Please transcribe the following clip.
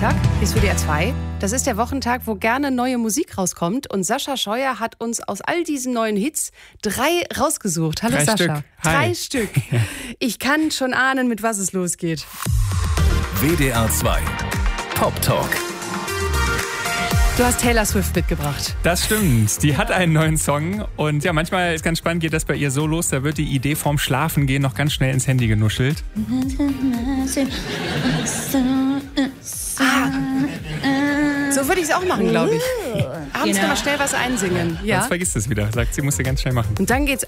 Montag, ist WDR 2. Das ist der Wochentag, wo gerne neue Musik rauskommt. Und Sascha Scheuer hat uns aus all diesen neuen Hits 3 rausgesucht. Hallo 3 Sascha. Stück. Hi. 3 Stück. Ich kann schon ahnen, mit was es losgeht. WDR 2 Pop Talk. Du hast Taylor Swift mitgebracht. Das stimmt. Die hat einen neuen Song. Und ja, manchmal ist ganz spannend, geht das bei ihr so los. Da wird die Idee vorm Schlafengehen noch ganz schnell ins Handy genuschelt. So würde ich es auch machen, glaube ich. Abends kann man schnell was einsingen. Ja? Sonst vergisst es wieder. Sagt sie, muss sie ganz schnell machen. Und dann geht's